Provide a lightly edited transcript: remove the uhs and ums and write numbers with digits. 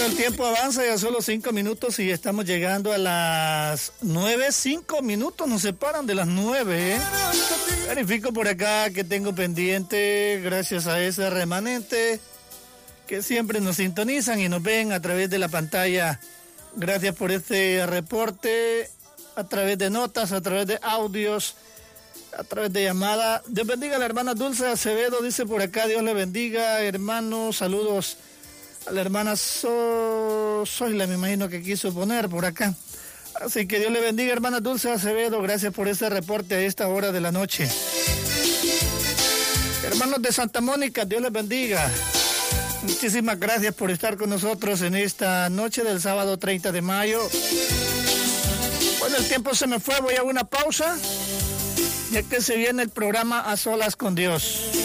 Bueno, el tiempo avanza, ya solo 5 minutos y estamos llegando a las 9, 5 minutos, nos separan de las 9, ¿eh? Verifico por acá que tengo pendiente, gracias a ese remanente que siempre nos sintonizan y nos ven a través de la pantalla. Gracias por este reporte, a través de notas, a través de audios, a través de llamada. Dios bendiga a la hermana Dulce Acevedo, dice por acá, Dios le bendiga, hermanos, saludos a la hermana Zoila, me imagino que quiso poner por acá. Así que Dios le bendiga, hermana Dulce Acevedo, gracias por este reporte a esta hora de la noche. Hermanos de Santa Mónica, Dios les bendiga. Muchísimas gracias por estar con nosotros en esta noche del sábado 30 de mayo. Bueno, el tiempo se me fue, voy a una pausa, ya que se viene el programa A Solas con Dios.